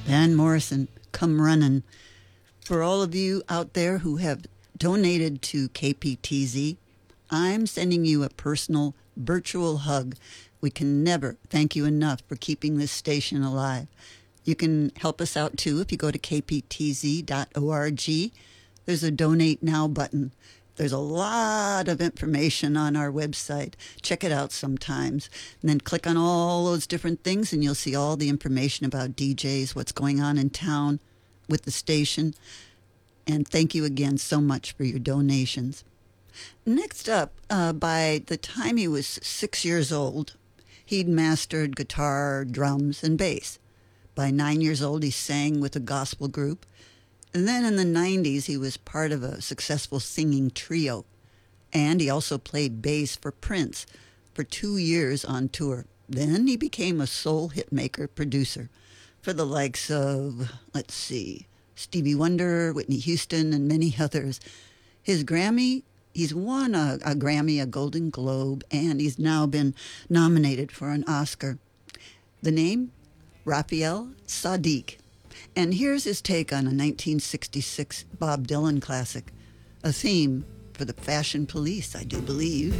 Van Morrison, Come Runnin'. For all of you out there who have donated to KPTZ, I'm sending you a personal virtual hug. We can never thank you enough for keeping this station alive. You can help us out too if you go to kptz.org. There's a Donate Now button. There's a lot of information on our website. Check it out sometimes. And then click on all those different things and you'll see all the information about DJs, what's going on in town with the station. And thank you again so much for your donations. Next up, by the time he was 6 years old, he'd mastered guitar, drums, and bass. By 9 years old, he sang with a gospel group. And then in the 90s, he was part of a successful singing trio. And he also played bass for Prince for 2 years on tour. Then he became a soul hitmaker producer for the likes of, Stevie Wonder, Whitney Houston, and many others. He's won a Grammy, a Golden Globe, and he's now been nominated for an Oscar. The name? Raphael Saadiq. And here's his take on a 1966 Bob Dylan classic, a theme for the Fashion Police, I do believe.